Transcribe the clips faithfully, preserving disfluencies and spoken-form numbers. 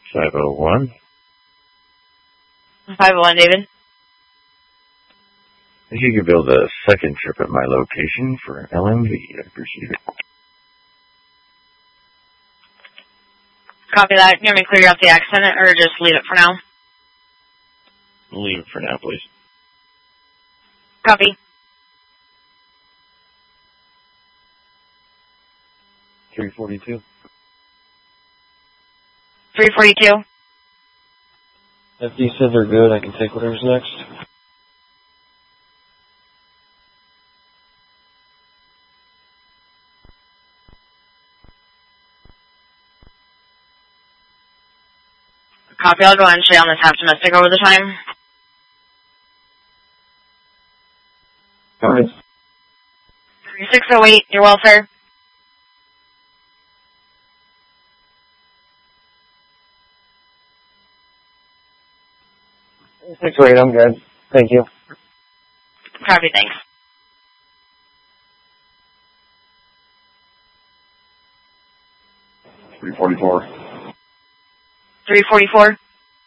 five oh one. five oh one, David. If you could build a second trip at my location for L M V, I'd appreciate it. Copy that. You want me to clear out the accident or just leave it for now? Leave it for now, please. Copy. three forty-two. three forty-two. If you said they're good, I can take whatever's next. Copy. I'll go ahead and stay on this half domestic over the time. Alright. six oh eight, your welfare. six oh eight, I'm good. Thank you. Copy, thanks. three forty-four. three forty-four.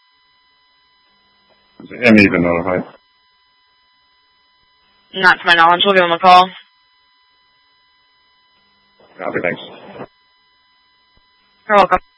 M E been notified. Not to my knowledge. We'll give him a call. Copy, thanks. You're welcome.